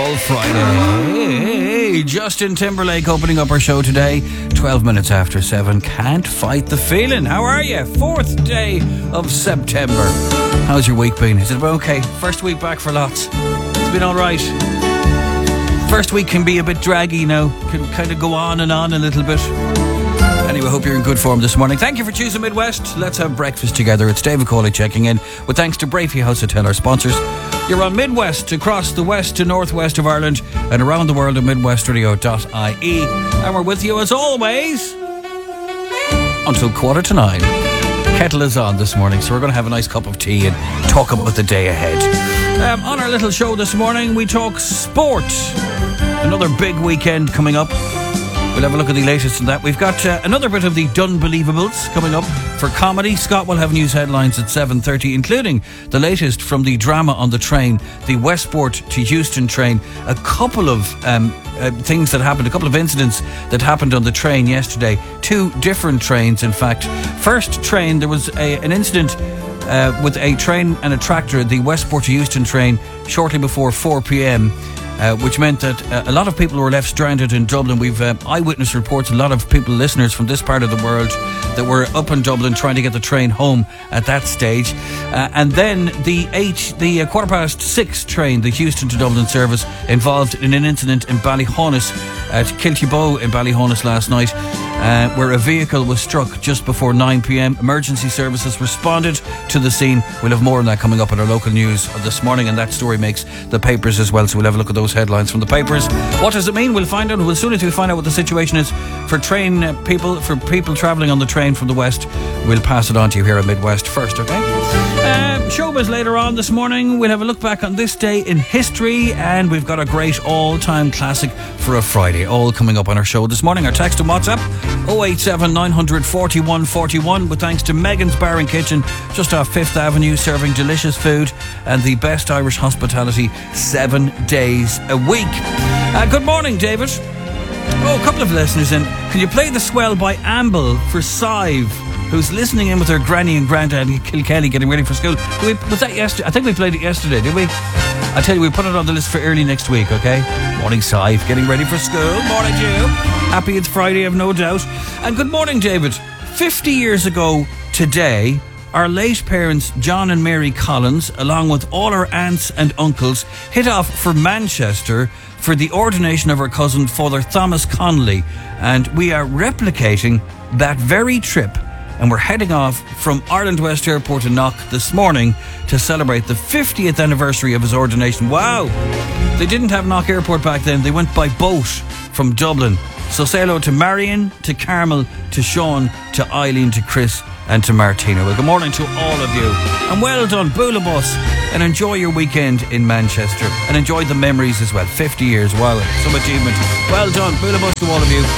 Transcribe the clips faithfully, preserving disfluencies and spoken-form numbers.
all Friday. Hey, Justin Timberlake opening up our show today, twelve minutes after seven. Can't fight the feeling. How are you? Fourth day of September. How's your week been? Is it okay? First week back for lots. It's been all right. First week can be a bit draggy now. Can kind of go on and on a little bit. Anyway, hope you're in good form this morning. Thank you for choosing Midwest. Let's have breakfast together. It's David Cawley checking in with thanks to Brafey House Hotel, our sponsors. You're on Midwest, across the west to northwest of Ireland and around the world at midwest radio dot I E. And we're with you as always until quarter to nine. Kettle is on this morning, so we're going to have a nice cup of tea and talk about the day ahead. Um, on our little show this morning, we talk sport. Another big weekend coming up. We'll have a look at the latest in that. We've got uh, another bit of the Dunbelievables coming up for comedy. Scott will have news headlines at seven thirty, including the latest from the drama on the train, the Westport to Houston train. A couple of um, uh, things that happened, a couple of incidents that happened on the train yesterday. Two different trains, in fact. First train, there was a, an incident uh, with a train and a tractor, the Westport to Houston train, shortly before four p.m., Uh, which meant that uh, a lot of people were left stranded in Dublin. We've uh, eyewitness reports, a lot of people, listeners from this part of the world that were up in Dublin trying to get the train home at that stage. Uh, and then the eight, the uh, quarter past six train, the Houston to Dublin service, involved in an incident in Ballyhonus, at Kiltybow in Ballyhonus last night, uh, where a vehicle was struck just before nine p.m. Emergency services responded to the scene. We'll have more on that coming up in our local news this morning, and that story makes the papers as well, so we'll have a look at those headlines from the papers. What does it mean? We'll find out. As soon as we find out what the situation is for train uh, people, for people travelling on the train from the west, we'll pass it on to you here at Midwest first, okay? Um, showbiz later on this morning. We'll have a look back on this day in history, and we've got a great all-time classic for a Friday, all coming up on our show this morning. Our text and WhatsApp oh eight seven nine hundred forty-one forty-one, with thanks to Megan's Bar and Kitchen just off Fifth Avenue, serving delicious food and the best Irish hospitality seven days a week. Uh, good morning, David. Oh, a couple of listeners in. Can you play The Swell by Amble for Sive, who's listening in with her granny and granddad in Kilkelly getting ready for school? We, was that yesterday? I think we played it yesterday, did we? I tell you, we put it on the list for early next week, okay? Morning, Sive, getting ready for school. Morning to you. Happy it's Friday, I've no doubt. And good morning, David. fifty years ago today, our late parents, John and Mary Collins, along with all our aunts and uncles, hit off for Manchester for the ordination of our cousin, Father Thomas Connolly. And we are replicating that very trip. And we're heading off from Ireland West Airport in Knock this morning to celebrate the fiftieth anniversary of his ordination. Wow! They didn't have Knock Airport back then. They went by boat from Dublin. So say hello to Marion, to Carmel, to Sean, to Eileen, to Chris and to Martina. Well, good morning to all of you. And well done, Boolabus. And enjoy your weekend in Manchester. And enjoy the memories as well. fifty years, wow, some achievement. Well done, Boolabus to all of you.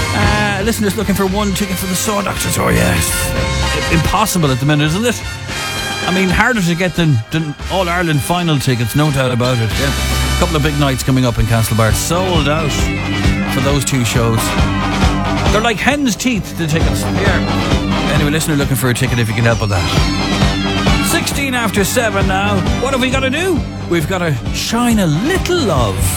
Uh, listeners looking for one ticket for the Saw Doctor Tour, yes. Impossible at the minute, isn't it? I mean, harder to get than, than All-Ireland final tickets, no doubt about it. Yeah. A couple of big nights coming up in Castlebar, sold out for those two shows. They're like hen's teeth, the tickets. Yeah. Anyway, listener looking for a ticket if you can help with that. sixteen after seven now. What have we got to do? We've got to shine a little love